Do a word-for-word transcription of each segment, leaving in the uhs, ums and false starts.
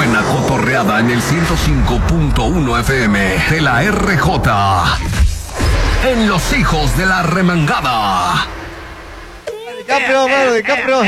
buena cotorreada en el ciento cinco punto uno F M de la R J. En Los Hijos de la Remangada. DiCaprio, mano, DiCaprio.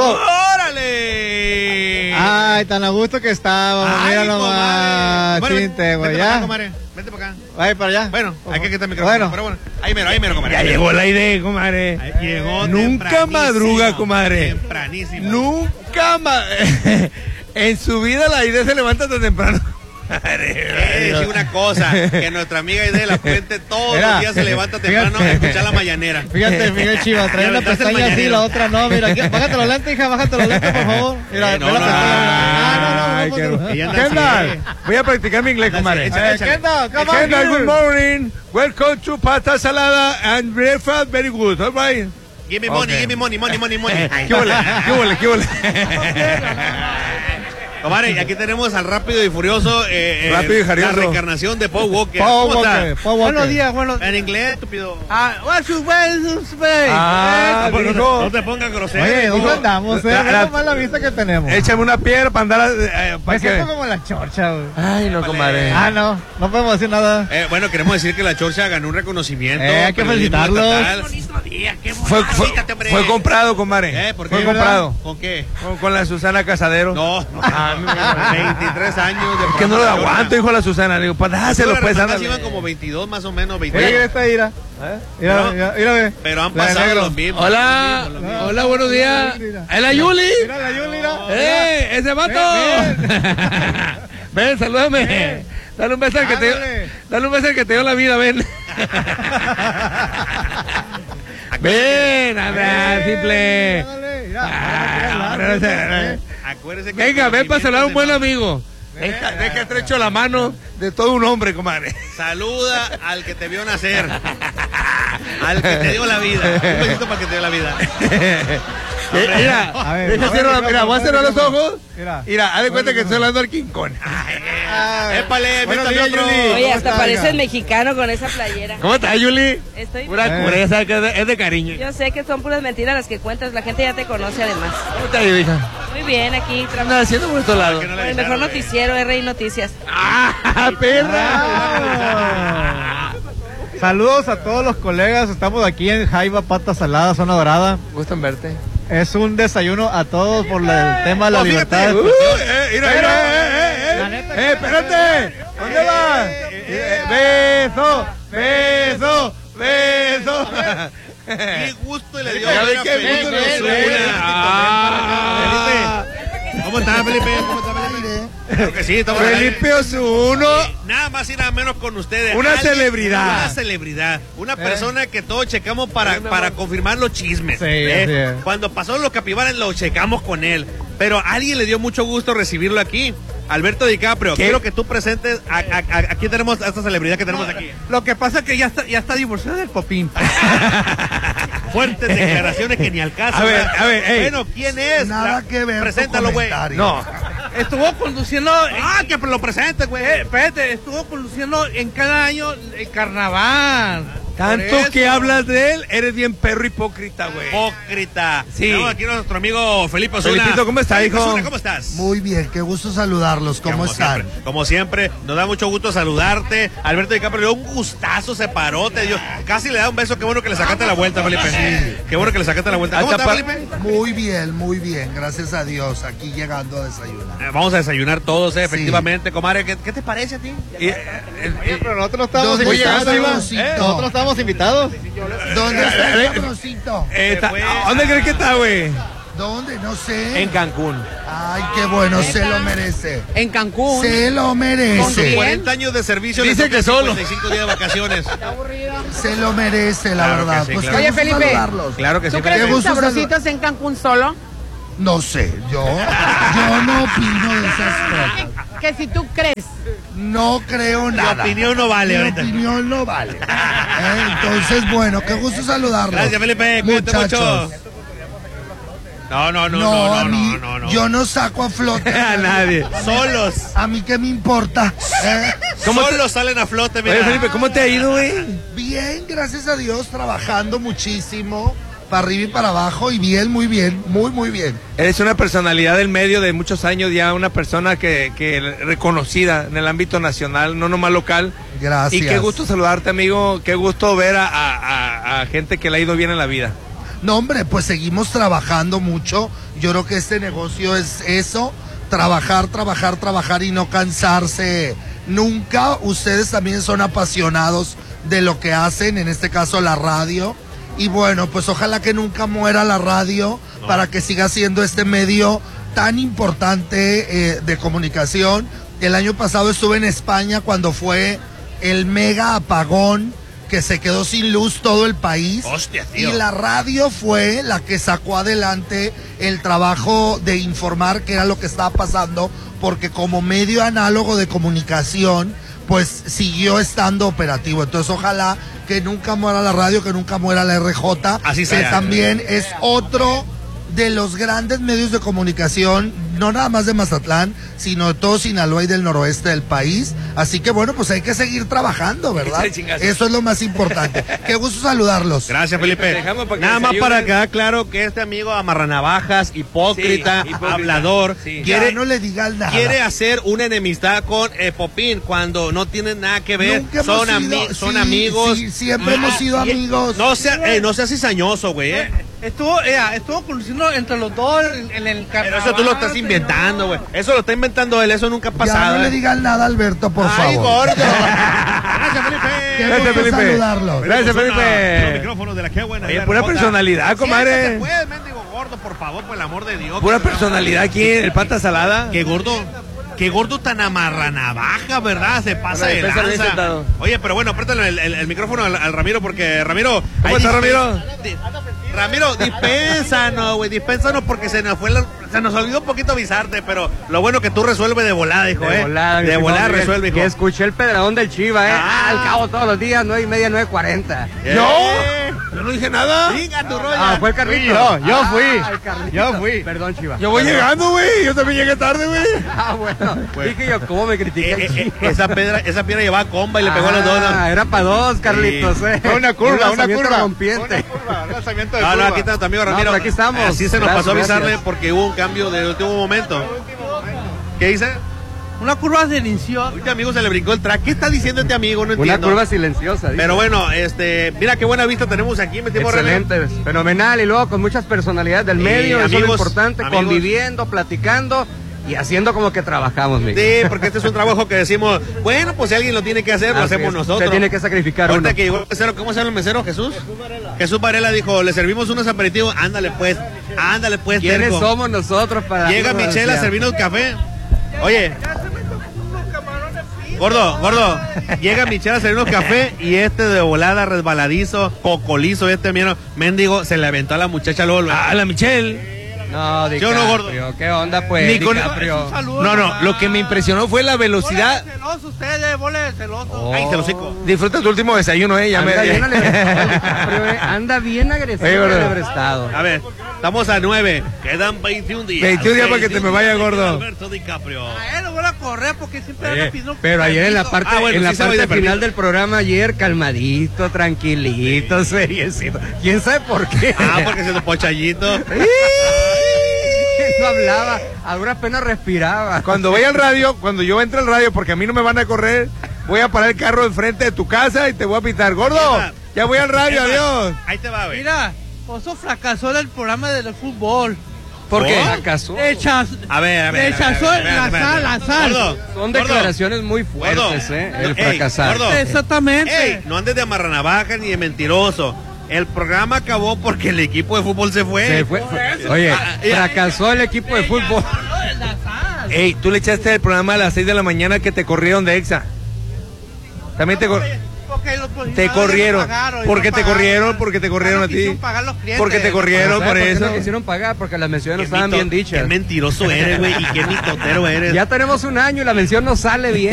¡Órale! Ay, tan a gusto que estábamos. Mira nomás. Chinte, güey, ya. Vente para acá. Vaya para allá. Bueno, hay que quitar el micrófono. Bueno. Pero bueno, ahí mero, ahí mero, comadre. Ya llegó la idea, comadre. Ahí llegó. Nunca madruga, comadre. Tempranísimo. Nunca ma... En su vida la idea se levanta tan temprano. Eh, decir una cosa, que nuestra amiga Aide de la Puente todos Mira, los días se levanta temprano fíjate. a escuchar la mañanera. Fíjate, Miguel Chiva, trae Ya una aventaste el pestaña así, mañanero. la otra no. Mira, aquí, bájate los lentes, hija, bájate los lentes, por favor. Mira, Eh, no, ve la no, pestaña. no, Ah, no, no, Ay, no, qué- no, no. Ella anda Kendall, así. voy a practicar mi inglés, comadre. Échale, Eh, échale. Kendall, come on, Kendall, good here. morning. Welcome to pasta salada and breakfast very good. All right. Give me money, Ok. give me money, money, money, money. ¿Qué huele? ¿Qué huele? ¿Qué huele? Comadre, y aquí tenemos al Rápido y Furioso. Eh, eh, Rápido y Jarioso. La reencarnación de Paul Walker. Paul ¿Cómo está? Walker, Paul Walker. Buenos días, buenos En inglés, estúpido. Ah, what's your business, babe? Ah, Ah, pues no, dijo, no te pongas grosero. Oye, ¿dónde hijo. andamos? Eh? La- Ve la- nomás la vista que tenemos. échame una piedra para andar. Eh, Me para siento que... como la chorcha, güey. Ay, no, comadre. Ah, no, no podemos decir nada. Eh, bueno, queremos decir que la Chorcha ganó un reconocimiento. Eh, hay que periodismo felicitarlos. estatal. Bonito día, qué Fue, bonito, fue, fíjate, hombre. fue comprado, comadre. Eh, ¿por Fue qué? comprado. ¿Con qué? Con, con la Susana Casadero. No, Ah, veintitrés años de Es que no lo programa. aguanto, hijo de la Susana. Le digo, pues dáselo, Las pues, hermanas ándale. iban como veintidós más o menos, Mira, veinte. esta ira. Mira, Pero- mira, mira, ve. Pero han La de pasado negro. los mismos. Hola, los mismos, los mismos. hola, buenos días. ¿Es la Yuli? Mira la Yuli, mira. ¡Eh, ese vato! Ven, salúdame. Ven. Dale un beso al que te dio, Ándale. dale un beso al que te dio la vida, ven. Ven, anda, simple. Ándale, mira, Ah, ándale, no sé, ándale. Acuérdese que Venga, el ven para saludar a un buen conocimiento amigo. Deja, deja estrecho la mano de todo un hombre, comadre. se manda. Saluda al que te vio nacer. Al que te dio la vida. Un besito para el que te dio la vida. Eh, Mira, A ver, deja a ver, cierro la- mira, mira, voy a mira, cerrar los mira. ojos. Mira. Mira, haz de cuenta que estoy hablando al King Kong. Ah, Épale, buenos métale días, otro. Yuli. Oye, ¿Cómo hasta está, pareces hija? mexicano con esa playera. ¿Cómo estás, Yuli? Estoy Pura Eh. cura, sabes que es de, es de cariño. Yo sé que son puras mentiras las que cuentas, la gente ya te conoce además. ¿Cómo estás, hija? Muy bien, aquí ¿Qué trabajando andas haciendo por estos lados? Que no le con el avisaron, mejor güey. noticiero, R I Noticias. ¡Ah, perra! Ah. Saludos a todos los colegas. Estamos aquí en Jaiba Pata Salada, Zona Dorada. Gusto en verte. Es un desayuno a todos por la- el tema de la Oh, fíjate. libertad. de Uh, expresión. eh, mira, mira, eh, eh, La eh, neta eh, que- espérate. ¿Dónde vas? Eh, Beso, beso, beso. Qué gusto le dio. Ya a ve ver a qué Felipe gusto nos Osuna. une. Ah. Felipe, ¿cómo estás, Felipe? ¿Cómo estás, Felipe? Claro que sí, estamos al aire. Felipe Osuno. Nada más y nada menos con ustedes. Una Alguien- celebridad. Una celebridad. Una persona que todos checamos para, para confirmar los chismes. Sí, ¿eh? así es. Cuando pasó los capibaras lo checamos con él. Pero a alguien le dio mucho gusto recibirlo aquí. Alberto DiCaprio, ¿Qué? quiero que tú presentes. A, a- a- aquí tenemos a esta celebridad que tenemos aquí. Lo que pasa es que ya está, ya está divorciado del Popín. Fuertes declaraciones que ni al caso. A ver, ¿verdad? a ver, ey. Bueno, ¿quién es? Nada La- que ver. tu Preséntalo, güey. comentario. No. Estuvo conduciendo. Ah, que lo presentes, güey. Eh, espérate, estuvo conduciendo en cada año el carnaval. Tanto Por eso. que hablas de él, eres bien perro hipócrita, güey. Hipócrita. Sí. Tenemos aquí a nuestro amigo Felipe Osuna. Felipito, ¿cómo está, Felipe hijo? Osuna, ¿cómo estás? Muy bien, qué gusto saludarlos. ¿Cómo Como están? siempre, como siempre, nos da mucho gusto saludarte. Alberto DiCaprio le dio un gustazo, se paró, te dio, casi le da un beso. Qué bueno que le sacaste la vuelta, Felipe. Qué bueno que le sacaste la vuelta. ¿Cómo Hasta estás, pa- Felipe? Muy bien, muy bien. Gracias a Dios. Aquí llegando a desayunar. Eh, Vamos a desayunar todos, eh, efectivamente, comadre. ¿Qué, qué te parece a ti? Y, eh, Oye, pero nosotros no estábamos ¿Dónde está invitados, Iván. Sabrosito? ¿Eh? Nosotros estábamos invitados. ¿Dónde está el sabrosito? eh, está- fue. ¿Dónde crees que está, güey? ¿Dónde? No sé. En Cancún. Ay, qué bueno, se lo merece. En Cancún. Se lo Con merece. cuarenta años de servicio, Dice le toca que solo. cincuenta y cinco días de vacaciones. Se lo merece, la Claro que verdad. sí, Pues claro. qué Oye, gusto Felipe. saludarlos. Claro que sí, Qué Felipe. gusto sabrositos en Cancún solo? No sé, yo, yo no opino de esas cosas. Que si tú crees. No creo Mi nada. opinión no vale Mi ahorita. opinión no vale. Eh, Entonces, bueno, qué gusto saludarlos. Gracias, Felipe. Cuídate Muchachos. mucho. No, no, no, No, no, a no, mí, no, no, no. yo no saco a flote A nadie. Solos. A mí qué me importa. ¿eh? Solos salen a flote, mira. Oye, Felipe, ¿cómo te ha ido, güey? Bien, gracias a Dios, trabajando muchísimo para arriba y para abajo, y bien, muy bien, muy, muy bien. Eres una personalidad del medio de muchos años ya, una persona que, que reconocida en el ámbito nacional, no nomás local. Gracias. Y qué gusto saludarte, amigo, qué gusto ver a, a, a, a gente que le ha ido bien en la vida. No, hombre, pues seguimos trabajando mucho. Yo creo que este negocio es eso, trabajar, trabajar, trabajar y no cansarse nunca. Ustedes también son apasionados de lo que hacen, en este caso la radio. Y bueno, pues ojalá que nunca muera la radio, no, para que siga siendo este medio tan importante eh, de comunicación. El año pasado estuve en España cuando fue el mega apagón, que se quedó sin luz todo el país. Hostia, tío. Y la radio fue la que sacó adelante el trabajo de informar qué era lo que estaba pasando, porque como medio análogo de comunicación, pues siguió estando operativo. Entonces ojalá que nunca muera la radio, que nunca muera la R J, así que sea. También es otro de los grandes medios de comunicación, no nada más de Mazatlán, sino de todo Sinaloa y del noroeste del país. Así que bueno, pues hay que seguir trabajando, ¿verdad? Eso es lo más importante. Qué gusto saludarlos. Gracias, Felipe. Nada más para quedar claro que este amigo amarranavajas, hipócrita, sí, hipócrita, hablador, sí. quiere, ya no le digas nada. Quiere hacer una enemistad con eh, Popín cuando no tienen nada que ver. Son, ami sido, son sí, Sí, amigos. siempre ah, hemos sido amigos. No sea, eh, no seas cizañoso, güey. Eh. Estuvo, eh, estuvo conociendo entre los dos en, en el carnaval. Pero eso tú lo estás inventando, güey. Eso lo está inventando él, eso nunca ha pasado. Ya no eh. le digan nada, Alberto, por Ay, favor. gordo. Gracias, Felipe. Qué Gracias, Felipe. Saludarlo. Gracias, Felipe. Los micrófonos de la que buena. Oye, pura personalidad, comadre. Sí, puedes, mendigo gordo, por favor, por el amor de Dios. Pura personalidad aquí, el pata salada. Qué gordo. Qué gordo tan amarranavaja, ¿verdad? Se pasa de lanza. Oye, pero bueno, apriétale el, el, el micrófono al, al Ramiro, porque Ramiro... ¿Cómo está, Ramiro? Di, Ramiro, dispénsanos, güey, dispénsanos porque se nos fue la, se nos olvidó un poquito avisarte, pero lo bueno que tú resuelves de volada, hijo, de eh. Volada, de volada resuelve, hijo. Que escuché el pedradón del Chiva, eh. Ah. Ah, al cabo todos los días, nueve y media, nueve cuarenta. Eh. ¿Yo? Yo no dije nada. Diga tu rollo. Ah, fue el Carlito. Yo, yo ah, fui. Yo fui. Perdón, Chiva. Yo voy Perdón. llegando, güey. Yo también llegué tarde, güey. Ah, bueno. Bueno. Dije yo, ¿cómo me critica Eh, el eh, Chiva? esa piedra, esa piedra llevaba comba y le pegó a los dos. ¿No? Ah, era para dos, Carlitos, Sí. eh. Fue una curva, Un una lanzamiento curva. rompiente. Una curva, un lanzamiento de No, no, curva. aquí está tu amigo No, Ramiro. pero aquí estamos. Así se nos Gracias, pasó a avisarle gracias. porque hubo un cambio de último momento. ¿Qué dice? Una curva se inició. Este amigo se le brincó el track. ¿Qué está diciendo este amigo? No Una entiendo. curva silenciosa. dice. Pero bueno, este, mira qué buena vista tenemos aquí, metimos Excelente, fenomenal, y luego con muchas personalidades del Sí, medio, eso es lo amigos, importante, amigos. conviviendo, platicando y haciendo como que trabajamos, Miguel. Sí, porque este es un trabajo que decimos, bueno, pues si alguien lo tiene que hacer, lo Así hacemos es, nosotros. se tiene que sacrificar Ahorita uno. que llegó el mesero, ¿cómo se llama el mesero? Jesús. Jesús Varela. Jesús Varela dijo, le servimos unos aperitivos, ándale pues, ándale pues. ¿Quiénes terco. somos nosotros para Llega darnos Michelle a ansiedad? servirnos café. Oye, gordo, gordo, llega Michelle a servirnos café y este de volada, resbaladizo, cocolizo, este miro, mendigo, se le aventó a la muchacha luego. Ah, la Michelle. No, ¿Sí o no, gordo? DiCaprio, ¿qué onda pues? Ni con- DiCaprio. No, no, lo que me impresionó fue la velocidad. Bola de celoso, ustedes, bola de celoso. Oh. Ay, te lo seco. Disfruta tu último desayuno, eh. Ya Anda, me... bien agresivo, DiCaprio, eh. Anda bien agresivo Oye, gordo. el prestado. A ver, estamos a nueve, quedan veintiún días. veintiún días para que te me vaya, gordo. Alberto DiCaprio. A él lo voy a correr porque siempre Oye, anda pidiendo pero ayer en la permiso. parte, Ah, bueno, en la sí se va parte de permiso. final del programa ayer, calmadito, tranquilito, seriecito. ¿Quién sabe por qué? Ah, porque se lo pochallito. No hablaba, a duras penas respiraba. Cuando vaya al radio, cuando yo entre al radio, porque a mí no me van a correr, voy a parar el carro enfrente de tu casa y te voy a pitar. Gordo, Emma, ya voy al radio, Emma, adiós. Ahí te va, güey. Mira, Oso fracasó en el programa del fútbol. ¿Por qué? ¿Oh? ¿Acaso? Echas, A ver, a ver. rechazó a ver, a ver, la a ver, sal, a ver. la sal. Gordo, Son gordo, declaraciones muy fuertes, gordo. ¿eh? El Ey, fracasar. gordo. Exactamente. Ey, no andes de amarranavaja ni de mentiroso. El programa acabó porque el equipo de fútbol se fue. Se fue, fue- Oye, Ah, ya. fracasó el equipo de fútbol. La sal. Ey, tú le echaste el programa a las seis de la mañana que te corrieron de Exa. También te, cor- Porque los te profesionales corrieron. no pagaron, y ¿Por no qué te pagaron. corrieron? ¿Por qué te corrieron No a ti? quisieron pagar los clientes. Porque te corrieron ¿Sabes por por qué eso. no quisieron pagar? Porque las menciones no Qué estaban mito- bien dichas. Qué mentiroso eres, güey, y qué mitotero eres. Ya tenemos un año y la mención no sale bien.